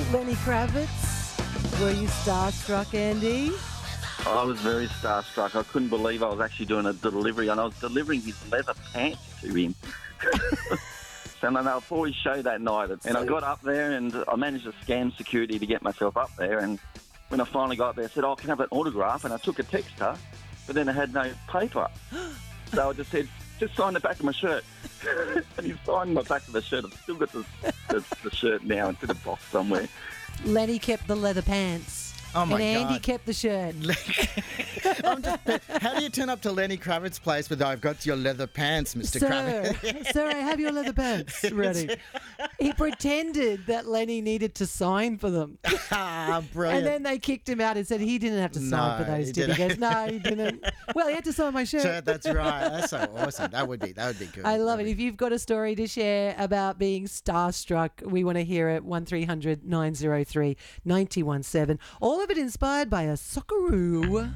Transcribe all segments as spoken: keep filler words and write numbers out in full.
Lenny Kravitz, were you starstruck, Andy? I was very starstruck. I couldn't believe I was actually doing a delivery, and I was delivering his leather pants to him. And then before his show that night, and I got up there and I managed to scam security to get myself up there. And when I finally got there, I said, "Oh, can I have an autograph?" And I took a text her, but then I had no paper, so I just said, "Just sign the back of my shirt." And he signed my back of the shirt. I've still got the, the, the shirt now. It's in a box somewhere. Lenny kept the leather pants. Oh my and Andy God. kept the shirt. I'm just, how do you turn up to Lenny Kravitz's place with, "I've got your leather pants, Mister Sir, Kravitz"? sir, I have your leather pants ready. He pretended that Lenny needed to sign for them. Ah, brilliant. And then they kicked him out and said he didn't have to sign No, for those, he did he? He goes, didn't. no, he didn't. Well, he had to sign my shirt. Shirt, that's right. That's so awesome. That would be that would be good. I love it. That'd If you've got a story to share about being starstruck, we want to hear it. one three hundred nine oh three nine one seven. All of it inspired by a Socceroo.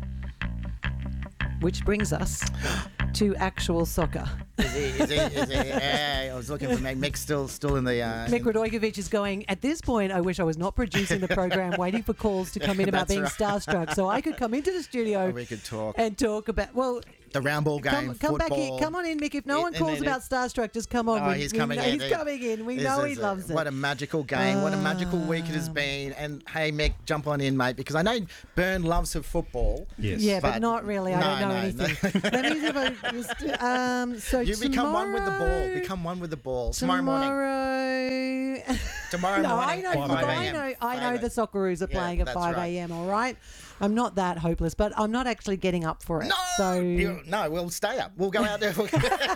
Which brings us to actual soccer. be- Is he? Is he? Is he? Yeah, I was looking for Mick. Mick's still still in the. Uh, Mick Radojkovic is going, at this point, I wish I was not producing the program, waiting for calls to come in about That's being right. starstruck, so I could come into the studio we could talk. and talk about, well, The round ball game, come, come back football. in. Come on in, Mick. If no It- one and calls then about it- starstruck, just come on. Oh, We- he's we coming know, in. He's coming in. We This know he is a- loves it. What a magical game. What a magical week it has been. And hey, Mick, jump on in, mate, because I know Byrne loves her football. Yes. Yeah, but, But- not really. I don't No, know no, anything. Let me see if I just, um, so You become one with the ball. tomorrow- Become one with the ball. Tomorrow, morning. Tomorrow. Tomorrow no, morning. I know. five I a.m. know. I know the Socceroos are Yeah, playing at that's five right. a.m. All right. I'm not that hopeless, but I'm not actually getting up for it. No, So. you- no, we'll stay up. We'll go out there. Oh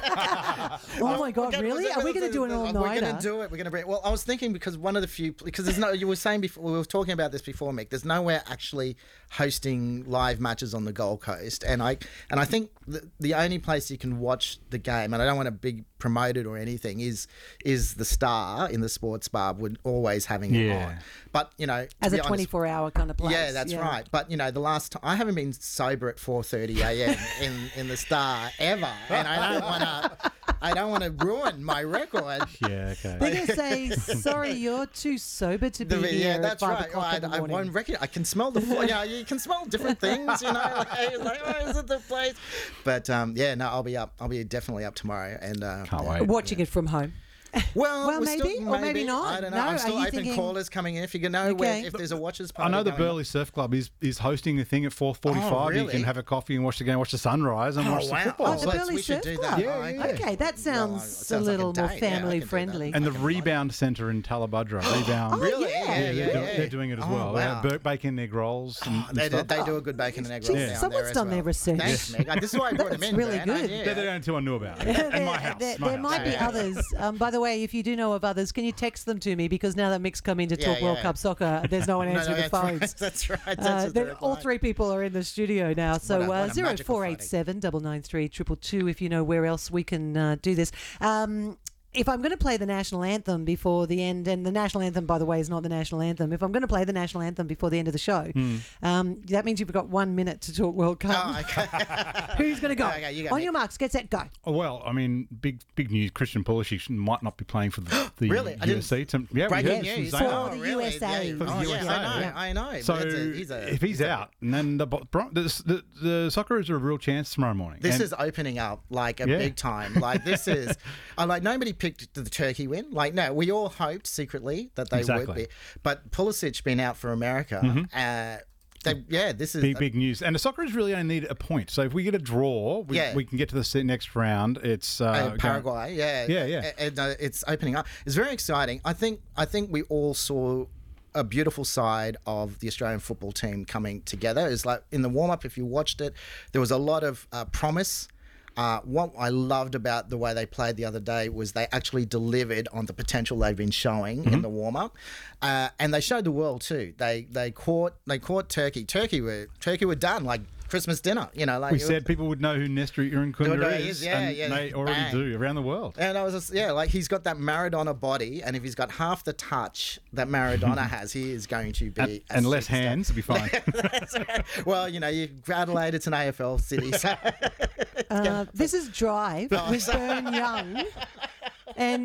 my God! Really? Are we going to do an all We're nighter? going to do it. We're going to bring. Well, I was thinking because one of the few because there's no. You were saying before we were talking about this before, Mick. There's nowhere actually hosting live matches on the Gold Coast, and I and I think the, the only place you can watch the game, and I don't want to big promote it or anything, is is the Star in the Sports Bar would always having it Yeah. on. But you know, to As be a honest- twenty-four hour kind of place. Yeah, that's right. But you know, the last time I haven't been sober at four thirty a.m. in in the Star ever, and I don't want to. I don't want to ruin my record. Yeah, okay. They're going to say, "Sorry, you're too sober to be The- here yeah, at that's five right. o'clock I, in the I morning." won't reckon. I can smell the. fl- You know, you can smell different things. You know, like, it's like, oh, is it the place? But um, yeah, no, I'll be up. I'll be definitely up tomorrow, and uh, Can't yeah. wait. Watching it from home. Well, Well, we're maybe, still, or maybe not. I don't know. No, I'm are still you open thinking- callers coming in. If you can know where, Okay. if there's a watches I party. know the going on. Burley Surf Club is, is hosting a thing at four forty-five. Oh, You really? can have a coffee and watch the game, watch the sunrise, and Oh, watch wow. the football. Oh, the let's- Burley we should Surf do Club. that. Yeah, Oh, yeah. Okay, that sounds, Well, it a sounds like little a more date. Yeah, I family can do friendly. that. and the I can like it. Rebound Centre in Talabudra. Rebound. Really? yeah. Yeah, yeah, they're, yeah. do- they're doing it as Oh, well. They wow. have bur- bacon egg rolls. And, Oh, and they, do, stuff. they do a good bacon and egg roll Geez, down someone's there as done well. their research. Thanks, Meg. Uh, This is why I brought him That's in. really man. good. I- yeah. They're the only two I knew about. And my house. There, my there house. might be Yeah. others. Um, by the way, if you do know of others, can you text them to me? Because now that Mick's come in to Yeah, talk World yeah. Cup soccer, there's no one No, no, answering the that's right. phones. That's right. That's Uh, what they're they're- all replying. three people are in the studio now. So What a- what uh, a zero magical four eight seven double nine three triple two. If you know where else we can uh, do this. Um, if I'm going to play the national anthem before the end, and the national anthem, by the way, is not the national anthem. If I'm going to play the national anthem before the end of the show, um, that means you've got one minute to talk World Cup. Oh, okay. Who's going to go? Okay, you go, On Mick. your marks, get set, go. Oh, well, I mean, big big news. Christian Pulisic might not be playing for the, the Really? I U S A. To, yeah, we Breaking heard from news. Zayn. Oh, For the really? U S A. Yeah. For the Oh, U S A. yeah, I know. Yeah. I know. So But it's a- he's a- if he's a- out, and then the Bron- the, the, the Socceroos are a real chance tomorrow morning. This And- is opening up like a Yeah. big time. Like this is, I like nobody picked the Turkey win. Like no, we all hoped secretly that they Exactly. would be. But Pulisic being out for America, uh, they, yeah, this is Big, big news. And the Socceroos really only need a point. So if we get a draw, we, Yeah. we can get to the se- next round. It's uh, Uh, going- Paraguay, yeah, Yeah, yeah. and uh, it's opening up. It's very exciting. I think. I think we all saw a beautiful side of the Australian football team coming together. It's like in the warm up, if you watched it, there was a lot of uh, promise. Uh, what I loved about the way they played the other day was they actually delivered on the potential they've been showing Mm-hmm. in the warm up, uh, and they showed the world too. They they caught they caught Turkey. Turkey were Turkey were done like Christmas dinner. You know, like We it was- said people would know who Nestor Irankunda Know who is, he is, yeah, and yeah. they already Bang. do around the world. And I was just, yeah, like he's got that Maradona body, and if he's got half the touch that Maradona has, he is going to be And, a and less superstar. hands to be fine. That's right. Well, you know, you Adelaide, it's an A F L city, so Uh, this is Drive Oh, with sorry. Bern Young. And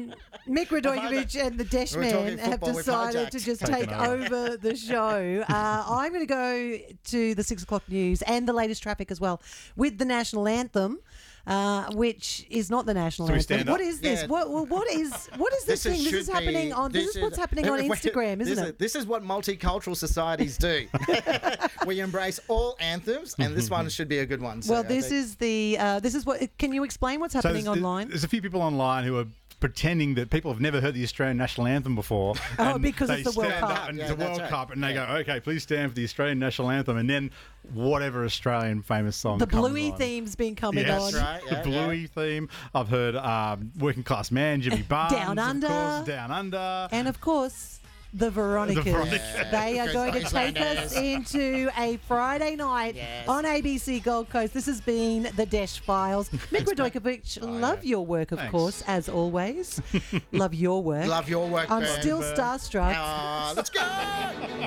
Mick Radojevic and the Desh We're talking Man have football, we've decided to hijacked. just Taken take over. over the show. Uh, I'm going to go to the six o'clock news and the latest traffic as well with the national anthem. Uh, which is not the national So we anthem. stand What up? is this? Yeah. What, what, what is what is this, This thing? is, This is should happening be- on. This, is what's happening on Wait, Instagram, this isn't is, it? This is what multicultural societies do. We embrace all anthems, and this one should be a good one. So Well, I this think- is the. Uh, this is what. Can you explain what's So happening there's, online? There's a few people online who are pretending that people have never heard the Australian national anthem before. Oh, and because they it's the World stand Cup. up and Yeah, it's a that's World right. Cup, and they Yeah. go, "Okay, please stand for the Australian national anthem," and then whatever Australian famous song. The comes Bluey on. theme's been coming Yes, on. That's right. the Yeah, Bluey theme. I've heard um, Working Class Man, Jimmy Barnes, Down of Under. course, Down Under. And of course, the Veronicas. The Veronicas. Yeah. They are Because going to take Icelanders. us into a Friday night Yes. on A B C Gold Coast. This has been the Desh Files. Mick Radojevic, love your work, of Thanks. course, as always. Love your work. Love your work, I'm Ben. still Ben. starstruck. Ah, let's go.